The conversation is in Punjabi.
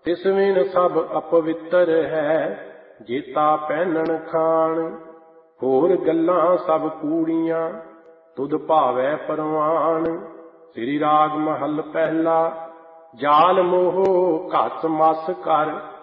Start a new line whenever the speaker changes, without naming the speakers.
ਤਿਸ ਵਿਨ ਸਭ ਅਪਵਿੱਤਰ ਹੈ, ਜੇਤਾ ਪਹਿਨਣ ਖਾਣ। ਹੋਰ ਗੱਲਾਂ ਸਭ ਕੂੜੀਆਂ, ਤੁਧ ਭਾਵੈ ਪਰਵਾਨ। ਸ੍ਰੀ ਰਾਗ ਮਹੱਲ ਪਹਿਲਾ। ਜਾਲ ਮੋਹ ਘਸ ਮਸ ਕਰ,